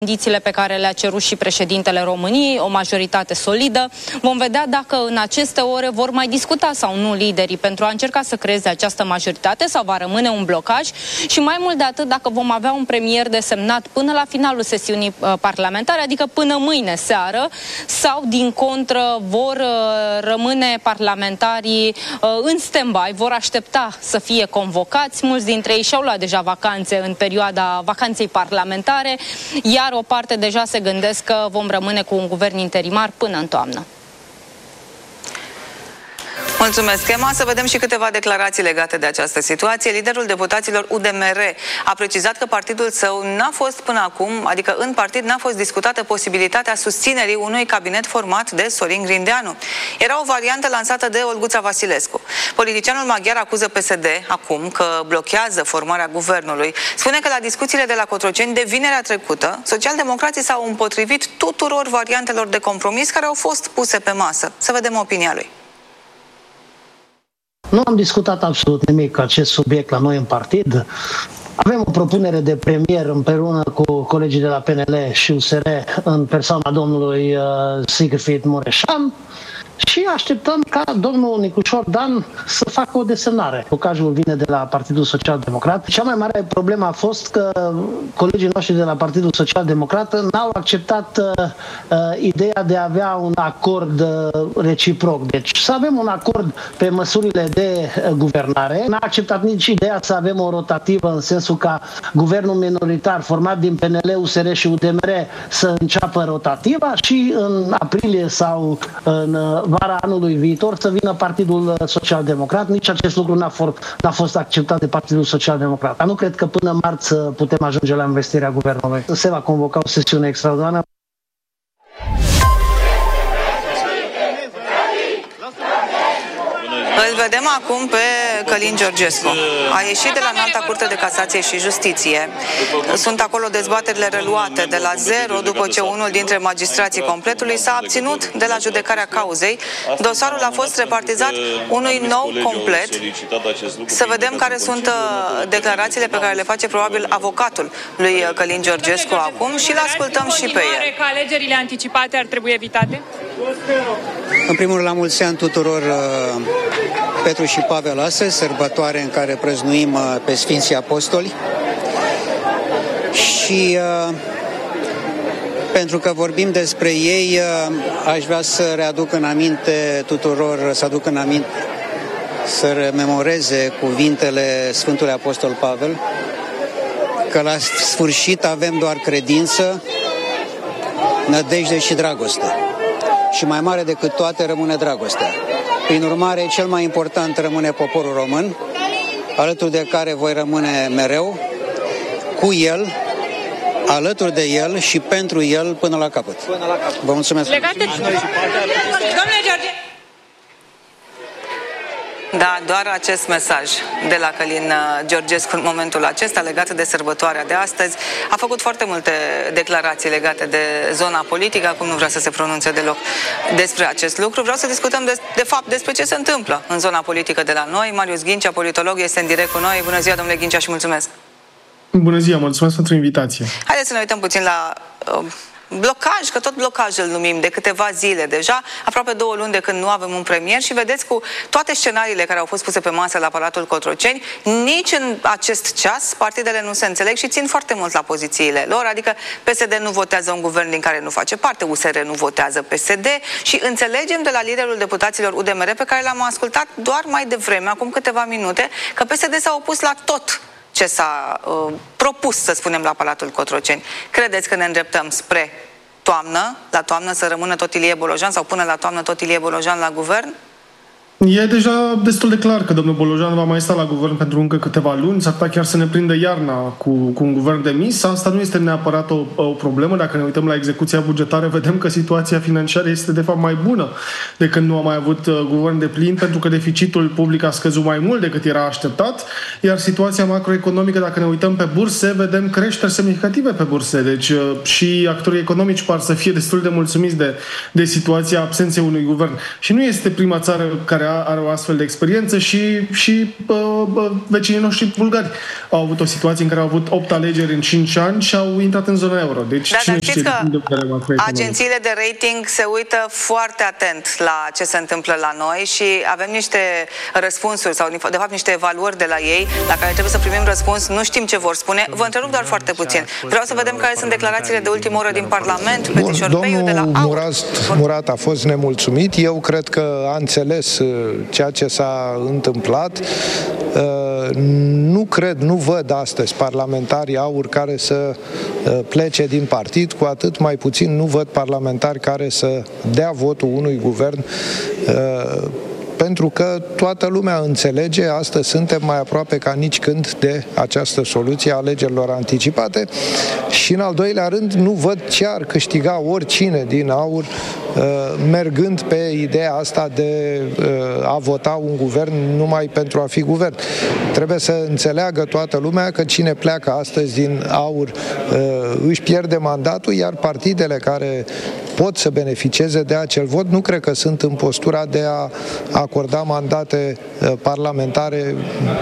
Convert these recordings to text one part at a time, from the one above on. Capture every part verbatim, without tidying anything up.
condițiile pe care le-a cerut și președintele României, o majoritate solidă. Vom vedea dacă în aceste ore vor mai discuta sau nu liderii pentru a încerca să creeze această majoritate sau va rămâne un blocaj și mai mult de atât dacă vom avea un premier desemnat până la finalul sesiunii uh, parlamentare, adică până mâine seară, sau din contră vor uh, rămâne parlamentarii uh, în stand-by, vor aștepta să fie convocați. Mulți dintre ei și-au luat deja vacanțe în perioada vacanței parlamentare, iar o parte deja se gândesc că vom rămâne cu un guvern interimar până în toamnă. Mulțumesc, Emma. Să vedem și câteva declarații legate de această situație. Liderul deputaților U D M R a precizat că partidul său n-a fost până acum, adică în partid n-a fost discutată posibilitatea susținerii unui cabinet format de Sorin Grindeanu. Era o variantă lansată de Olguța Vasilescu. Politicianul maghiar acuză P S D acum că blochează formarea guvernului. Spune că la discuțiile de la Cotroceni de vinerea trecută, socialdemocrații s-au împotrivit tuturor variantelor de compromis care au fost puse pe masă. Să vedem opinia lui. Nu am discutat absolut nimic cu acest subiect la noi în partid. Avem o propunere de premier împreună cu colegii de la P N L și U S R în persoana domnului uh, Sigfrid Mureșan și așteptăm ca domnul Nicușor Dan să facă o desemnare. Blocajul vine de la Partidul Social Democrat. Cea mai mare problemă a fost că colegii noștri de la Partidul Social Democrat n-au acceptat uh, uh, ideea de a avea un acord uh, reciproc. Deci să avem un acord pe măsurile de uh, guvernare. N-a acceptat nici ideea să avem o rotativă în sensul ca guvernul minoritar format din P N L, U S R și U D M R să înceapă rotativa și în aprilie sau în uh, vara anului viitor să vină Partidul Social Democrat. Nici acest lucru n-a fost, n-a fost acceptat de Partidul Social Democrat. Dar nu cred că până marți putem ajunge la investirea guvernului. Se va convoca o sesiune extraordinară. Îl vedem acum pe Călin Georgescu. A ieșit de la Înalta Curte de Casație și Justiție. Sunt acolo dezbaterile reluate de la zero după ce unul dintre magistrații completului s-a abținut de la judecarea cauzei. Dosarul a fost repartizat unui nou complet. Să vedem care sunt declarațiile pe care le face probabil avocatul lui Călin Georgescu acum și le ascultăm și pe el. Că alegerile anticipate ar trebui evitate? În primul rând, la mulți ani tuturor uh, Petru și Pavel astăzi, sărbătoare în care prăznuim uh, pe Sfinții Apostoli. Și uh, pentru că vorbim despre ei, uh, aș vrea să readuc în aminte tuturor, să aduc în aminte, să rememoreze cuvintele Sfântului Apostol Pavel, că la sfârșit avem doar credință, nădejde și dragoste. Și mai mare decât toate rămâne dragostea. Prin urmare, cel mai important rămâne poporul român, alături de care voi rămâne mereu, cu el, alături de el și pentru el până la capăt. Vă mulțumesc. Legat de... Domnule George... Da, doar acest mesaj de la Călin Georgescu în momentul acesta legat de sărbătoarea de astăzi. A făcut foarte multe declarații legate de zona politică, acum nu vrea să se pronunțe deloc despre acest lucru. Vreau să discutăm de, de fapt despre ce se întâmplă în zona politică de la noi. Marius Ghincea, politolog, este în direct cu noi. Bună ziua, domnule Ghincea, și mulțumesc! Bună ziua, mulțumesc pentru invitație! Haideți să ne uităm puțin la... Uh, blocaj, că tot blocaj îl numim de câteva zile deja, aproape două luni de când nu avem un premier și vedeți cu toate scenariile care au fost puse pe masă la Palatul Cotroceni, nici în acest ceas partidele nu se înțeleg și țin foarte mult la pozițiile lor, adică P S D nu votează un guvern din care nu face parte, U S R nu votează P S D și înțelegem de la liderul deputaților U D M R pe care l-am ascultat doar mai devreme, acum câteva minute, că P S D s-a opus la tot ce s-a uh, propus, să spunem, la Palatul Cotroceni. Credeți că ne îndreptăm spre toamnă, la toamnă să rămână tot Ilie Bolojan sau până la toamnă tot Ilie Bolojan la guvern? E deja destul de clar că domnul Bolojan va mai sta la guvern pentru încă câteva luni, s-ar putea chiar să ne prindă iarna cu, cu un guvern demis. Asta nu este neapărat o, o problemă. Dacă ne uităm la execuția bugetară, vedem că situația financiară este de fapt mai bună de când nu am mai avut uh, guvern de plin, pentru că deficitul public a scăzut mai mult decât era așteptat, iar situația macroeconomică, dacă ne uităm pe burse, vedem creșteri semnificative pe burse. Deci uh, și actorii economici par să fie destul de mulțumiți de, de situația absenței unui guvern. Și nu este prima țară care are o astfel de experiență și, și uh, uh, vecinii noștri bulgari au avut o situație în care au avut opt alegeri în cinci ani și au intrat în zona euro. Deci, da, cine știți știe că agențiile de rating se uită foarte atent la ce se întâmplă la noi și avem niște răspunsuri sau de fapt niște evaluări de la ei la care trebuie să primim răspuns. Nu știm ce vor spune. Vă întrerup doar foarte puțin. Vreau să vedem care sunt declarațiile de ultimă oră din Parlament. Bun, domnul de la Murat, Murat a fost nemulțumit. Eu cred că a înțeles ceea ce s-a întâmplat. Nu cred, nu văd astăzi parlamentarii AUR care să plece din partid, cu atât mai puțin nu văd parlamentari care să dea votul unui guvern, pentru că toată lumea înțelege, astăzi suntem mai aproape ca nicicând de această soluție a alegerilor anticipate și în al doilea rând nu văd ce ar câștiga oricine din AUR mergând pe ideea asta de a vota un guvern numai pentru a fi guvern. Trebuie să înțeleagă toată lumea că cine pleacă astăzi din AUR își pierde mandatul, iar partidele care pot să beneficieze de acel vot nu cred că sunt în postura de a acorda mandate parlamentare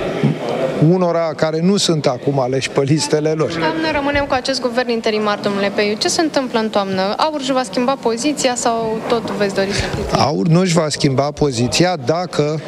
unora care nu sunt acum aleși pe listele lor. Toamnă rămânem cu acest guvern interimar, domnule Peiu. Ce se întâmplă în toamnă? AUR își va schimba poziția sau tot veți dori să fiți? AUR nu își va schimba poziția dacă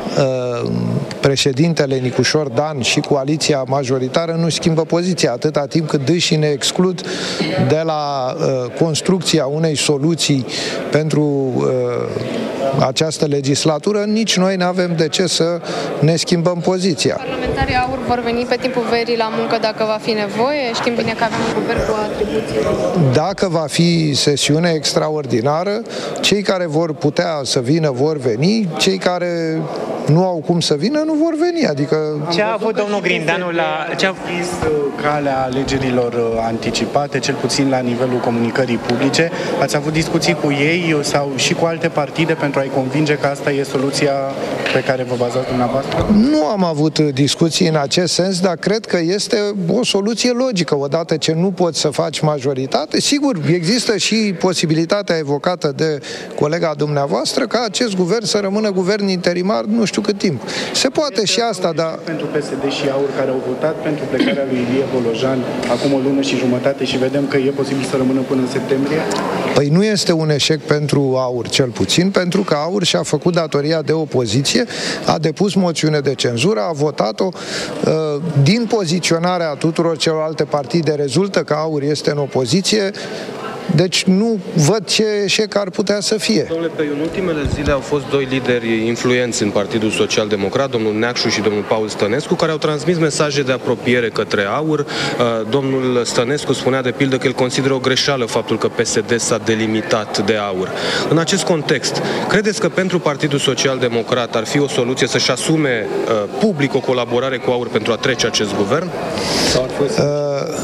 președintele Nicușor Dan și coaliția majoritară nu schimbă poziția, atâta timp cât dâșii ne exclud de la uh, construcția unei soluții pentru uh, această legislatură, nici noi nu avem de ce să ne schimbăm poziția. Parlamentarii AUR vor veni pe timpul verii la muncă dacă va fi nevoie? Știm bine că avem un guvern cu atribuții. Dacă va fi sesiune extraordinară, cei care vor putea să vină vor veni, cei care nu au cum să vină nu vor veni. Adică ce a avut domnul Grindeanu la ce a zis calea alegerilor anticipate, cel puțin la nivelul comunicării publice? Ați avut discuții cu ei sau și cu alte partide pentru a-i convinge că asta e soluția pe care vă bazați dumneavoastră? Nu am avut discuții în acest sens, dar cred că este o soluție logică. Odată ce nu poți să faci majoritate, sigur, există și posibilitatea evocată de colega dumneavoastră ca acest guvern să rămână guvern interimar nu știu cât timp. Se poate și asta, dar... Pentru P S D și AUR care au votat pentru plecarea lui Ilie Bolojan acum o lună și jumătate și vedem că e posibil să rămână până în septembrie? Păi nu este un eșec pentru AUR, cel puțin, pentru că AUR și-a făcut datoria de opoziție, a depus moțiune de cenzură, a votat-o. Din poziționarea tuturor celorlalte partide rezultă că AUR este în opoziție. Deci nu văd ce eșec ar putea să fie. Domnule Peiu, în ultimele zile au fost doi lideri influenți în Partidul Social Democrat, domnul Neacșu și domnul Paul Stănescu, care au transmis mesaje de apropiere către AUR. Domnul Stănescu spunea de pildă că el consideră o greșeală faptul că P S D s-a delimitat de AUR. În acest context, credeți că pentru Partidul Social Democrat ar fi o soluție să-și asume public o colaborare cu AUR pentru a trece acest guvern? Sau ar fi uh...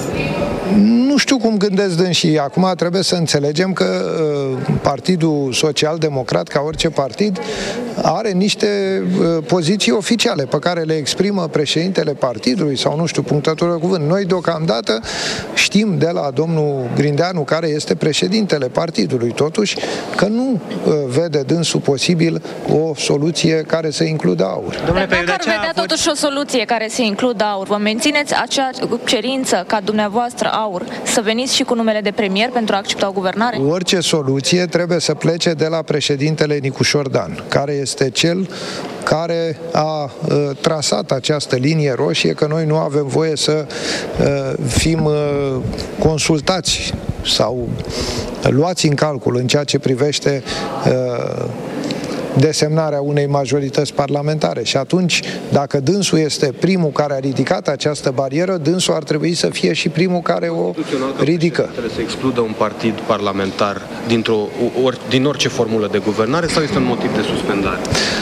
Nu știu cum gândesc dânsii. Acum trebuie să înțelegem că uh, Partidul Social Democrat, ca orice partid, are niște uh, poziții oficiale pe care le exprimă președintele partidului sau, nu știu, punctătură de cuvânt. Noi, deocamdată, știm de la domnul Grindeanu, care este președintele partidului, totuși, că nu uh, vede dânsul posibil o soluție care să includă AUR. Dar dacă ar vedea totuși o soluție care să includă AUR, vă mențineți acea cerință ca dumneavoastră AUR să veniți și cu numele de premier pentru a accepta o guvernare? Orice soluție trebuie să plece de la președintele Nicușor Dan, care este cel care a uh, trasat această linie roșie, că noi nu avem voie să uh, fim uh, consultați sau luați în calcul în ceea ce privește uh, desemnarea unei majorități parlamentare. Și atunci, dacă dânsul este primul care a ridicat această barieră, dânsul ar trebui să fie și primul care o ridică. Trebuie să excludă un partid parlamentar dintr-o, or, din orice formulă de guvernare sau este un motiv de suspendare?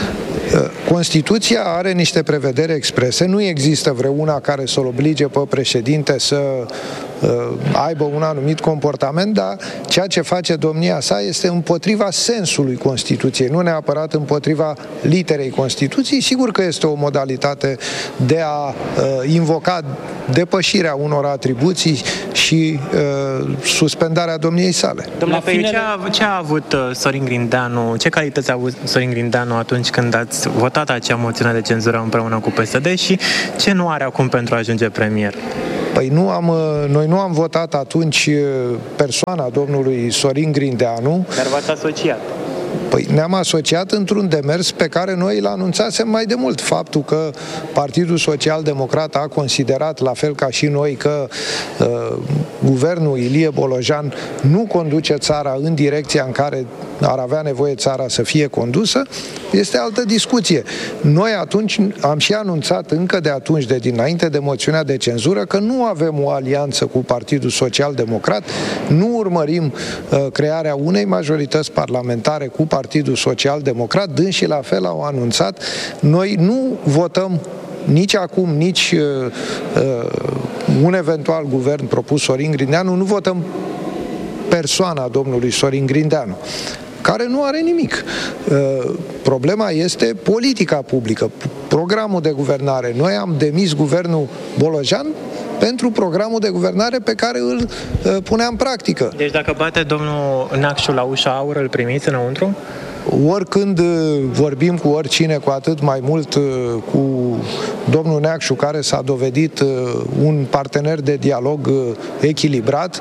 Constituția are niște prevederi exprese, nu există vreuna care să-l oblige pe președinte să aibă un anumit comportament, dar ceea ce face domnia sa este împotriva sensului Constituției, nu neapărat împotriva literei Constituției. Sigur că este o modalitate de a uh, invoca depășirea unor atribuții și uh, suspendarea domniei sale. Domnule Peiu, ce a, ce a avut uh, Sorin Grindeanu, ce calități a avut Sorin Grindeanu atunci când ați votat acea moțiune de cenzură împreună cu P S D și ce nu are acum pentru a ajunge premier? Păi nu am, noi nu am votat atunci persoana domnului Sorin Grindeanu. Dar v-ați asociat. Păi ne-am asociat într-un demers pe care noi îl anunțasem mai de mult. Faptul că Partidul Social Democrat a considerat, la fel ca și noi, că uh, guvernul Ilie Bolojan nu conduce țara în direcția în care ar avea nevoie țara să fie condusă, este altă discuție. Noi atunci am și anunțat încă de atunci, de dinainte de moțiunea de cenzură, că nu avem o alianță cu Partidul Social Democrat, nu urmărim uh, crearea unei majorități parlamentare cu Partidul Social Democrat, dânsii la fel au anunțat. Noi nu votăm nici acum, nici uh, uh, un eventual guvern propus Sorin Grindeanu, nu votăm persoana domnului Sorin Grindeanu, care nu are nimic. Uh, problema este politica publică, programul de guvernare. Noi am demis guvernul Bolojan pentru programul de guvernare pe care îl uh, punea în practică. Deci dacă bate domnul Neacșu la ușa aură, îl primiți înăuntru? Oricând vorbim cu oricine, cu atât mai mult cu domnul Neacșu, care s-a dovedit un partener de dialog echilibrat,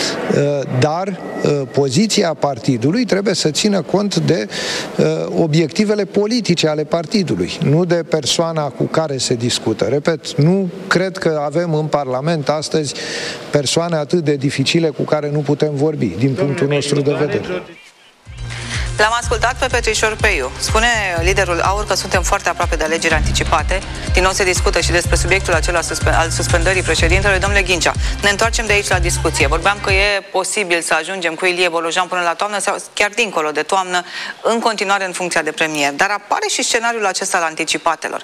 dar poziția partidului trebuie să țină cont de obiectivele politice ale partidului, nu de persoana cu care se discută. Repet, nu cred că avem în Parlament astăzi persoane atât de dificile cu care nu putem vorbi, din punctul nostru de vedere. L-am ascultat pe Petrișor Peiu. Spune liderul AUR că suntem foarte aproape de alegeri anticipate. Din nou se discută și despre subiectul acela al suspendării președintelui. Domnule Ghincea, ne întoarcem de aici la discuție. Vorbeam că e posibil să ajungem cu Ilie Bolojan până la toamnă sau chiar dincolo de toamnă, în continuare în funcția de premier. Dar apare și scenariul acesta al anticipatelor.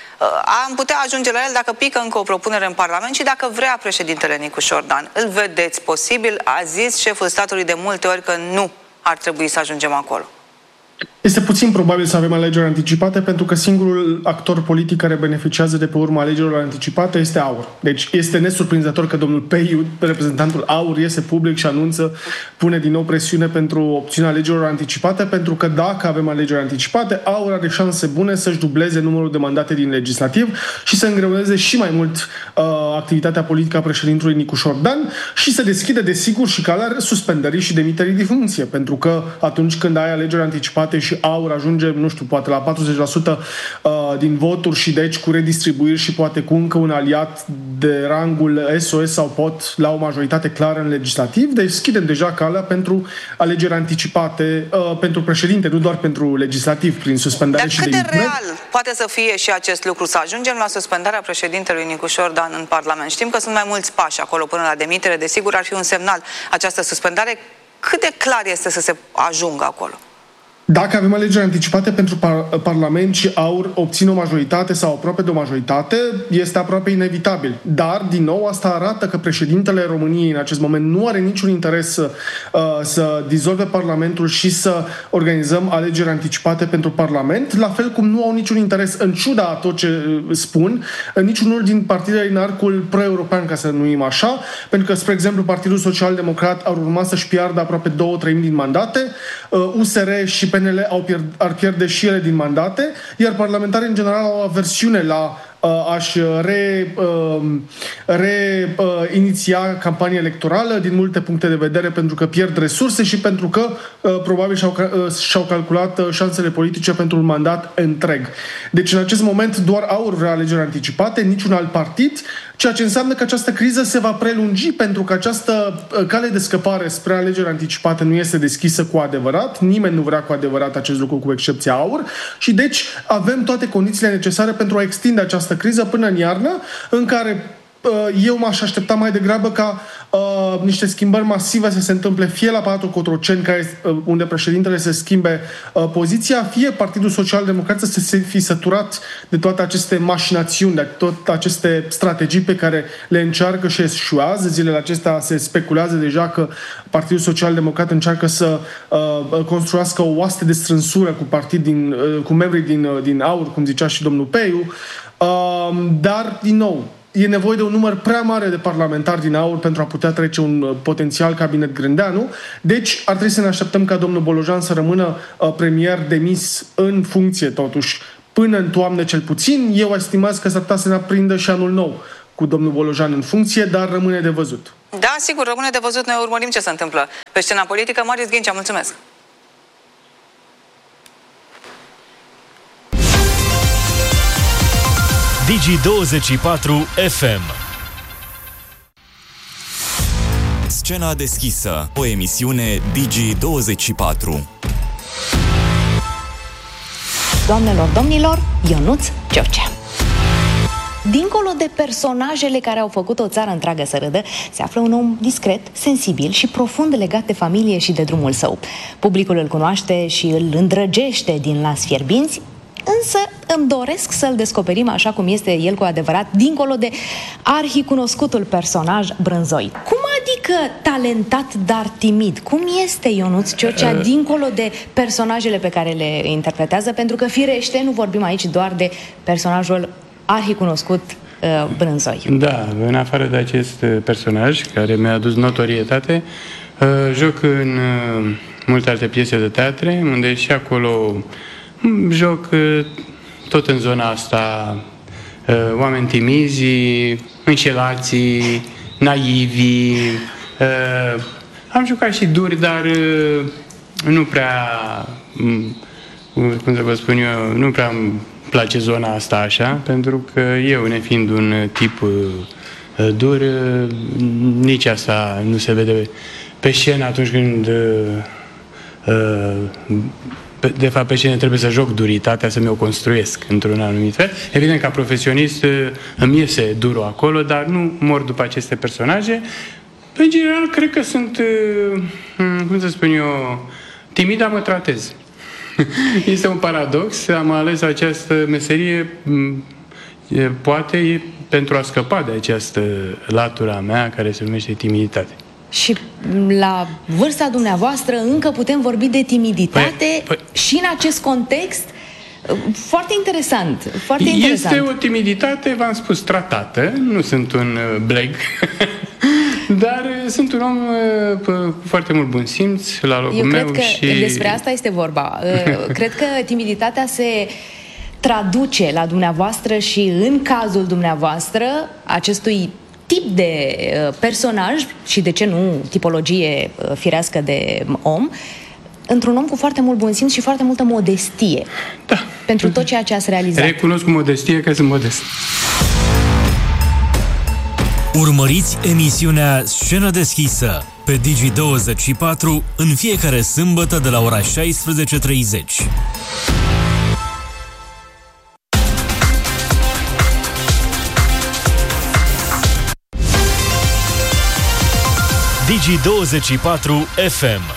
Am putea ajunge la el dacă pică încă o propunere în Parlament și dacă vrea președintele Nicu Șordan. Îl vedeți posibil? A zis șeful statului de multe ori că nu ar trebui să ajungem acolo. Este puțin probabil să avem alegeri anticipate, pentru că singurul actor politic care beneficiază de pe urma alegerilor anticipate este AUR. Deci este nesurprinzător că domnul Peiu, reprezentantul AUR, iese public și anunță, pune din nou presiune pentru opțiunea alegerilor anticipate, pentru că dacă avem alegeri anticipate, AUR are șanse bune să-și dubleze numărul de mandate din legislativ și să îngreuneze și mai mult uh, activitatea politică a președintelui Nicu Șordan și să deschide, desigur, și calea suspendării și demiterii de funcție, pentru că atunci când ai alegeri anticipate și AUR ajunge, nu știu, poate la patruzeci la sută uh, din voturi și deci cu redistribuiri și poate cu încă un aliat de rangul S O S sau pot la o majoritate clară în legislativ, deschidem deja calea pentru alegeri anticipate uh, pentru președinte, nu doar pentru legislativ, prin suspendare Dar și cât de de real poate să fie și acest lucru, să ajungem la suspendarea președintelui Nicu Șordan în Parlament? Știm că sunt mai mulți pași acolo până la demitere, desigur ar fi un semnal această suspendare. Cât de clar este să se ajungă acolo? Dacă avem alegeri anticipate pentru par- Parlament și AUR obține o majoritate sau aproape de o majoritate, este aproape inevitabil. Dar, din nou, asta arată că președintele României în acest moment nu are niciun interes să, uh, să dizolve Parlamentul și să organizăm alegeri anticipate pentru Parlament, la fel cum nu au niciun interes, în ciuda a tot ce spun, niciunul din partidele din arcul pro-european, ca să numim așa, pentru că, spre exemplu, Partidul Social Democrat ar urma să-și piardă aproape două treimi din mandate, uh, U S R și P N L au pierd, ar pierde și ele din mandate, iar parlamentarii în general au aversiune la uh, a-și re, uh, re uh, iniția campania electorală din multe puncte de vedere, pentru că pierd resurse și pentru că uh, probabil și-au, uh, și-au calculat uh, șansele politice pentru un mandat întreg. Deci în acest moment doar AUR vrea alegeri anticipate, niciun alt partid, ceea ce înseamnă că această criză se va prelungi, pentru că această cale de scăpare spre alegeri anticipate nu este deschisă cu adevărat, nimeni nu vrea cu adevărat acest lucru cu excepția AUR și deci avem toate condițiile necesare pentru a extinde această criză până în iarnă, în care eu m-aș aștepta mai degrabă ca uh, niște schimbări masive să se întâmple fie la Palatul Cotroceni, care, uh, unde președintele se schimbe uh, poziția, fie Partidul Social-Democrat să se fi săturat de toate aceste mașinațiuni, de toate aceste strategii pe care le încearcă și eșuează. Zilele acestea se speculează deja că Partidul Social-Democrat încearcă să uh, construiască o oaste de strânsură cu, partid din, uh, cu membrii din, uh, din AUR, cum zicea și domnul Peiu, uh, dar, din nou, e nevoie de un număr prea mare de parlamentari din AUR pentru a putea trece un potențial cabinet Grindeanu. Deci ar trebui să ne așteptăm ca domnul Bolojan să rămână premier demis în funcție, totuși, până în toamnă cel puțin. Eu estimez că s-ar putea să ne aprindă și anul nou cu domnul Bolojan în funcție, dar rămâne de văzut. Da, sigur, rămâne de văzut. Noi urmărim ce se întâmplă pe scena politică. Marius Ghincea, mulțumesc! Digi douăzeci și patru F M. Scena deschisă, o emisiune Digi douăzeci și patru. Doamnelor, domnilor, Ionuț Ciocea. Dincolo de personajele care au făcut o țară întreagă să râdă, se află un om discret, sensibil și profund legat de familie și de drumul său. Publicul îl cunoaște și îl îndrăgește din Las Fierbinți, însă îmi doresc să-l descoperim așa cum este el cu adevărat, dincolo de arhicunoscutul personaj Brânzoi. Cum adică talentat, dar timid? Cum este Ionuț Ciocea, uh. dincolo de personajele pe care le interpretează? Pentru că, firește, nu vorbim aici doar de personajul arhicunoscut uh, Brânzoi. Da, în afară de acest personaj, care mi-a adus notorietate, uh, joc în uh, multe alte piese de teatre, unde și acolo joc tot în zona asta, oameni timizi, înșelații, naivi. Am jucat și duri, dar nu prea, cum să vă spun eu, nu prea îmi place zona asta așa, pentru că eu, nefiind un tip dur, nici asta nu se vede pe scenă atunci când de fapt pe scenă trebuie să joc duritatea, să mi-o construiesc într-un anumit fel. Evident, ca profesionist îmi iese durul acolo, dar nu mor după aceste personaje. În general, cred că sunt, cum să spun eu, timid, dar mă tratez. Este un paradox. Am ales această meserie poate pentru a scăpa de această latura mea care se numește timiditate. Și la vârsta dumneavoastră încă putem vorbi de timiditate păi, păi, și în acest context foarte interesant, foarte este interesant. O timiditate, v-am spus, tratată, nu sunt un bleg, dar sunt un om cu foarte mult bun simț la locul Eu meu. cred că și... despre asta este vorba. Cred că timiditatea se traduce la dumneavoastră și în cazul dumneavoastră acestui tip de personaj și, de ce nu, tipologie firească de om, într-un om cu foarte mult bun simț și foarte multă modestie. Da. Pentru tot ceea ce ați realizat. Recunosc cu modestie că sunt modest. Urmăriți emisiunea Scenă deschisă pe Digi douăzeci și patru în fiecare sâmbătă de la ora șaisprezece treizeci. Digi douăzeci și patru F M.